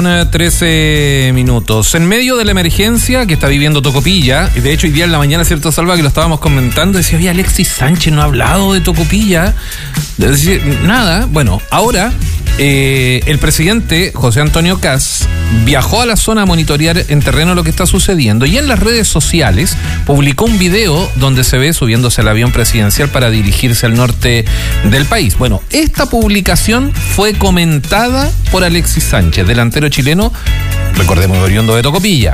13 minutos. En medio de la emergencia que está viviendo Tocopilla, y de hecho hoy día en la mañana, ¿cierto, Salva? Que lo estábamos comentando, decía, oye, Alexis Sánchez no ha hablado de Tocopilla. Nada. Bueno, ahora el presidente José Antonio Kast viajó a la zona a monitorear en terreno lo que está sucediendo y en las redes sociales publicó un video donde se ve subiéndose al avión presidencial para dirigirse al norte del país. Bueno, esta publicación fue comentada por Alexis Sánchez, delantero chileno, recordemos, oriundo de Tocopilla.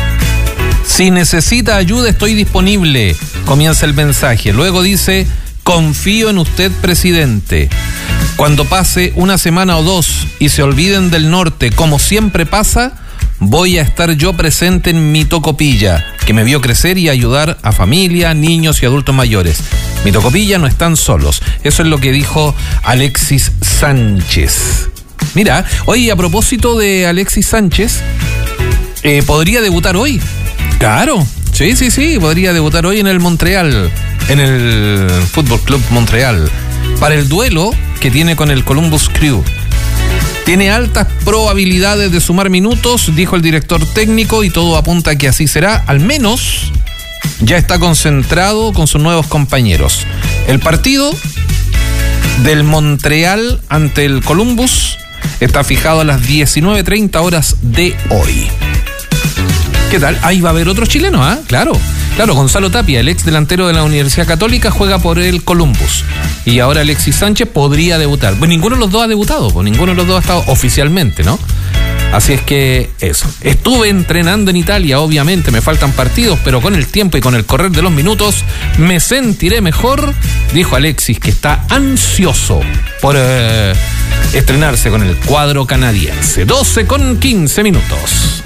Si necesita ayuda, estoy disponible, comienza el mensaje. Luego dice, confío en usted, presidente. Cuando pase una semana o dos y se olviden del norte, como siempre pasa, voy a estar yo presente en mi Tocopilla, que me vio crecer y ayudar a familia, niños y adultos mayores. Mi Tocopilla no están solos. Eso es lo que dijo Alexis Sánchez. Mira, oye, a propósito de Alexis Sánchez, ¿podría debutar hoy? Claro, sí, podría debutar hoy en el Montreal, en el Fútbol Club Montreal, para el duelo que tiene con el Columbus Crew. Tiene altas probabilidades de sumar minutos, dijo el director técnico, y todo apunta a que así será. Al menos ya está concentrado con sus nuevos compañeros. El partido del Montreal ante el Columbus está fijado a las 19:30 horas de hoy. ¿Qué tal? Ahí va a haber otro chileno, ¿ah? Claro, Gonzalo Tapia, el ex delantero de la Universidad Católica, juega por el Columbus. Y ahora Alexis Sánchez podría debutar. Pues ninguno de los dos ha debutado, pues ninguno de los dos ha estado oficialmente, ¿no? Así es que eso. Estuve entrenando en Italia, obviamente me faltan partidos, pero con el tiempo y con el correr de los minutos me sentiré mejor, dijo Alexis, que está ansioso por estrenarse con el cuadro canadiense. 12:15 minutos.